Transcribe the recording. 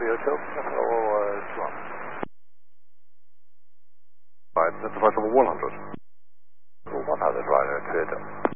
Hotel, Bravo 1. Right, that's flight level 100. 100, right, cleared.